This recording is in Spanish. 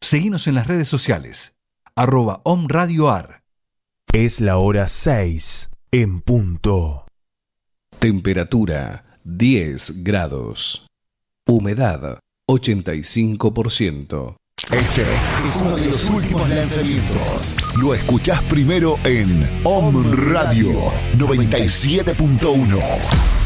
Seguinos en las redes sociales, @omradioar. Es la hora 6 en punto. Temperatura 10 grados. Humedad 85%. Este es uno de los últimos lanzamientos. Lo escuchás primero en Om Radio 97.1.